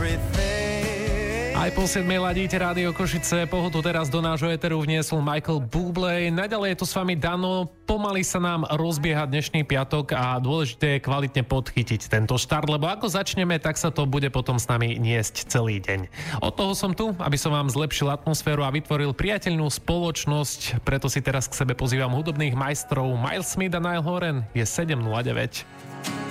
Aj po 7 ladíte Rádio Košice. Pohodu teraz do nášho éteru vniesol Michael Bublé. Naďalej je tu s vami Dano. Pomaly sa nám rozbieha dnešný piatok a dôležité je kvalitne podchytiť tento štart, lebo ako začneme, tak sa to bude potom s nami niesť celý deň. Od toho som tu, aby som vám zlepšil atmosféru a vytvoril priateľnú spoločnosť. Preto si teraz k sebe pozývam hudobných majstrov. Miles Smith a Niall Horan. Je 7:09.